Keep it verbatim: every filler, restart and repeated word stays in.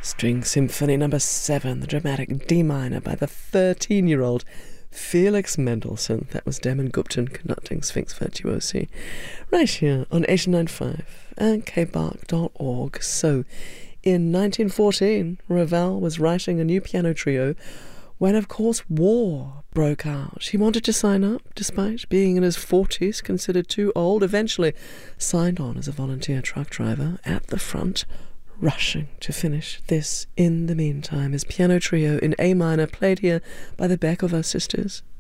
String Symphony Number seven, the dramatic D minor by the thirteen-year-old Felix Mendelssohn. That was Damon Gupton conducting Sphinx Virtuosi. Right here on eighty-nine point five and k bark dot org. So, in nineteen fourteen, Ravel was writing a new piano trio when, of course, war broke out. He wanted to sign up, despite being in his forties, considered too old. Eventually signed on as a volunteer truck driver at the front, rushing to finish this in the meantime. His piano trio in A minor, played here by the Bekover sisters.